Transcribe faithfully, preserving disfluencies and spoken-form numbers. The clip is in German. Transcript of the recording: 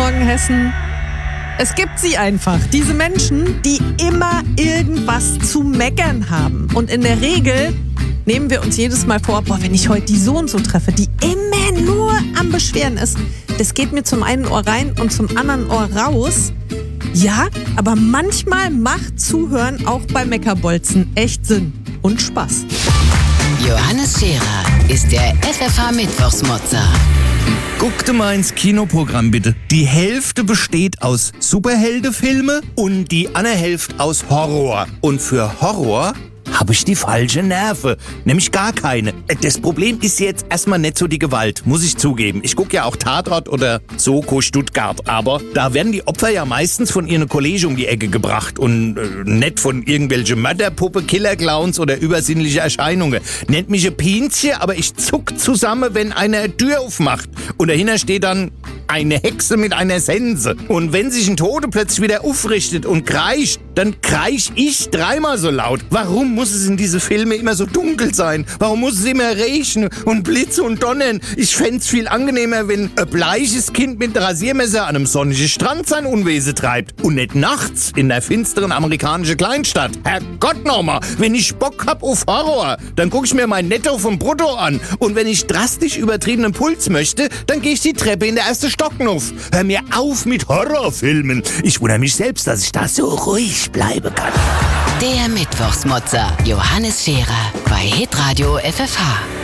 Morgen Hessen. Es gibt sie einfach. Diese Menschen, die immer irgendwas zu meckern haben. Und in der Regel nehmen wir uns jedes Mal vor, boah, wenn ich heute die so und so treffe, die immer nur am Beschweren ist, das geht mir zum einen Ohr rein und zum anderen Ohr raus. Ja, aber manchmal macht Zuhören auch bei Meckerbolzen echt Sinn und Spaß. Johannes Scherer ist der F F H-Mittwochsmotzer. Guck dir mal ins Kinoprogramm bitte. Die Hälfte besteht aus Superheldenfilme und die andere Hälfte aus Horror. Und für Horror habe ich die falsche Nerve, nämlich gar keine. Das Problem ist jetzt erstmal nicht so die Gewalt, muss ich zugeben. Ich gucke ja auch Tatort oder Soko Stuttgart, aber da werden die Opfer ja meistens von ihren Kollegen um die Ecke gebracht und äh, nicht von irgendwelche Mörderpuppe, Killerclowns oder übersinnliche Erscheinungen. Nennt mich ein Pinzchen, aber ich zuck zusammen, wenn einer eine Tür aufmacht und dahinter steht dann eine Hexe mit einer Sense. Und wenn sich ein Tote plötzlich wieder aufrichtet und kreischt, dann kreisch ich dreimal so laut. Warum muss es in diese Filme immer so dunkel sein? Warum muss es immer regnen und Blitze und Donnern? Ich fänd's viel angenehmer, wenn ein bleiches Kind mit Rasiermesser an einem sonnigen Strand sein Unwesen treibt. Und nicht nachts in der finsteren amerikanischen Kleinstadt. Herrgott nochmal, wenn ich Bock hab auf Horror, dann guck ich mir mein Netto vom Brutto an. Und wenn ich drastisch übertriebenen Puls möchte, dann gehe ich die Treppe in der ersten Stocken auf. Hör mir auf mit Horrorfilmen. Ich wundere mich selbst, dass ich da so ruhig bleiben kann. Der Mittwochsmotzer Johannes Scherer bei Hitradio F F H.